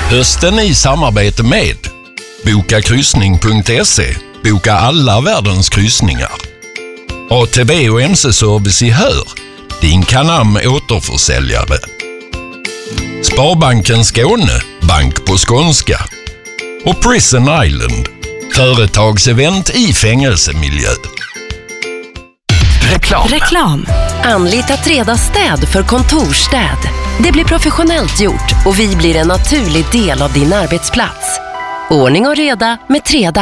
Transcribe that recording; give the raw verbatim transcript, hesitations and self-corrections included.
Hösten i samarbete med boka kryssning punkt se. Boka alla världens kryssningar. A T B och M C-service i Hör. Din Canam återförsäljare. Sparbanken Skåne. Bank på skånska. Och Prison Island. Företagsevent i fängelsemiljö. Reklam. Reklam. Anlita Treda städ för kontorsstäd. Det blir professionellt gjort och vi blir en naturlig del av din arbetsplats. Ordning och reda med Treda.